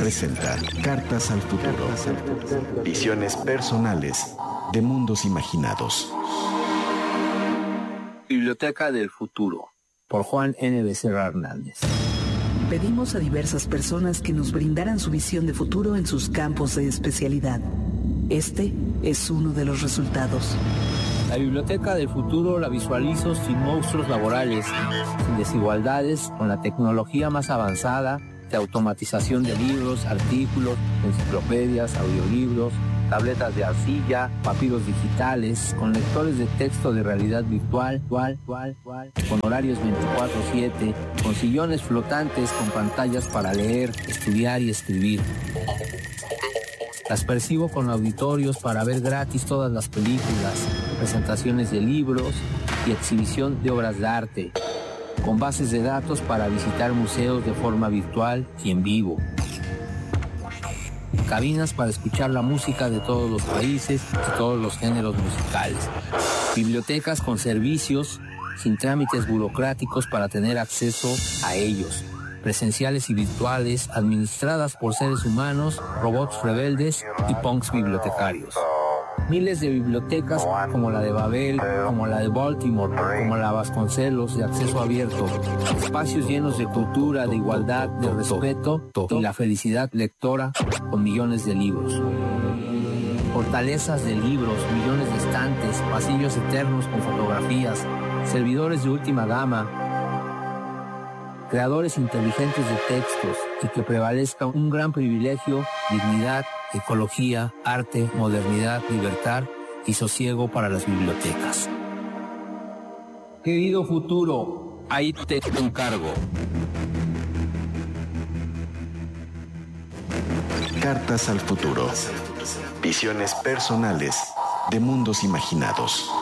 presenta Cartas al Futuro. Visiones personales de mundos imaginados. Biblioteca del Futuro, por Juan N. Becerra Hernández. Pedimos a diversas personas que nos brindaran su visión de futuro en sus campos de especialidad. Este es uno de los resultados. La biblioteca del futuro la visualizo sin monstruos laborales, sin desigualdades, con la tecnología más avanzada de automatización de libros, artículos, enciclopedias, audiolibros, tabletas de arcilla, papiros digitales, con lectores de texto de realidad virtual, con horarios 24/7, con sillones flotantes, con pantallas para leer, estudiar y escribir. Las percibo con auditorios para ver gratis todas las películas, presentaciones de libros y exhibición de obras de arte, con bases de datos para visitar museos de forma virtual y en vivo. Cabinas para escuchar la música de todos los países y todos los géneros musicales. Bibliotecas con servicios sin trámites burocráticos para tener acceso a ellos. Presenciales y virtuales, administradas por seres humanos, robots rebeldes y punks bibliotecarios. Miles de bibliotecas como la de Babel, como la de Baltimore, como la Vasconcelos de acceso abierto. Espacios llenos de cultura, de igualdad, de respeto y la felicidad lectora con millones de libros. Fortalezas de libros, millones de estantes, pasillos eternos con fotografías, servidores de última gama, creadores inteligentes de textos y que prevalezca un gran privilegio, dignidad, ecología, arte, modernidad, libertad y sosiego para las bibliotecas. Querido futuro, ahí te encargo. Cartas al Futuro. Visiones personales de mundos imaginados.